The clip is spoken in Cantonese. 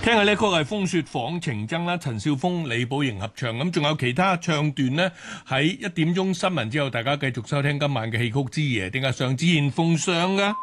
聽下呢曲係風雪訪情僧啦，陳少峰、李寶瑩合唱，咁仲有其他唱段呢，喺1點鐘新聞之後，大家繼續收聽今晚嘅戲曲之夜。點解上之燕奉上噶？